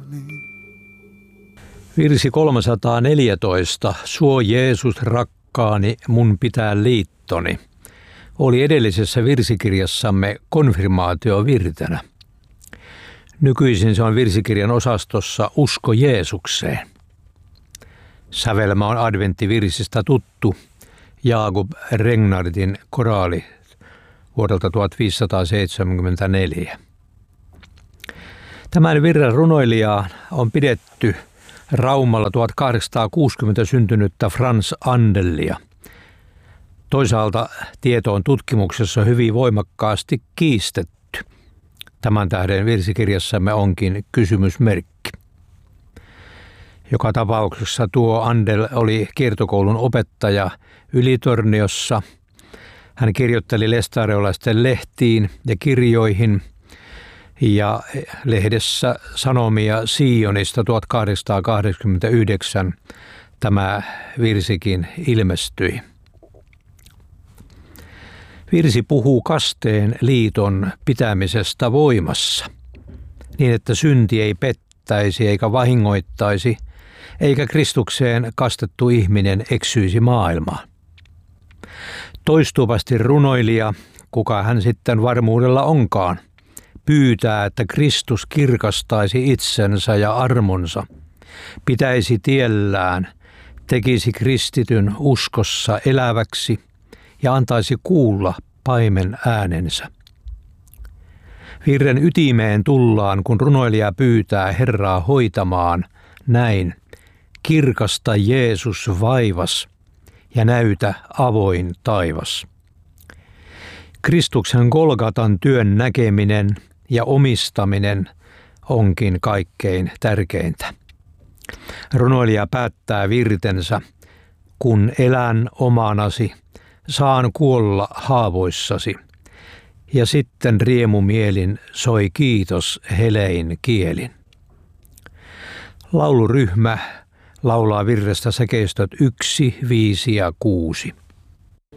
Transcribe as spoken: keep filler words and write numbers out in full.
Virsi kolmesataaneljätoista, Suo Jeesus rakkaani, mun pitää liittoni, oli edellisessä virsikirjassamme konfirmaatiovirtenä. Nykyisin se on virsikirjan osastossa Usko Jeesukseen. Sävelmä on adventtivirsistä tuttu Jakub Regnardin koraali vuodelta tuhatviisisataaseitsemänkymmentäneljä. Tämän virren runoilijaa on pidetty Raumalla tuhatkahdeksansataakuusikymmentä syntynyttä Frans Andellia. Toisaalta tieto on tutkimuksessa hyvin voimakkaasti kiistetty. Tämän tähden virsikirjassamme onkin kysymysmerkki. Joka tapauksessa tuo Andel oli kiertokoulun opettaja Ylitorniossa. Hän kirjoitteli lestareolaisten lehtiin ja kirjoihin ja lehdessä Sanomia Sionista tuhatkahdeksansataakahdeksankymmentäyhdeksän tämä virsikin ilmestyi. Virsi puhuu kasteen liiton pitämisestä voimassa, niin että synti ei pettäisi eikä vahingoittaisi, eikä Kristukseen kastettu ihminen eksyisi maailmaan. Toistuvasti runoilija, kuka hän sitten varmuudella onkaan, pyytää, että Kristus kirkastaisi itsensä ja armonsa, pitäisi tiellään, tekisi kristityn uskossa eläväksi ja antaisi kuulla paimen äänensä. Virren ytimeen tullaan, kun runoilija pyytää Herraa hoitamaan näin: kirkasta Jeesus vaivas ja näytä avoin taivas. Kristuksen Golgatan työn näkeminen ja omistaminen onkin kaikkein tärkeintä. Runoilija päättää virtensä: kun elän omanasi, saan kuolla haavoissasi. Ja sitten riemumielin soi kiitos helein kielin. Lauluryhmä laulaa virrestä säkeistöt yksi, viisi ja kuusi.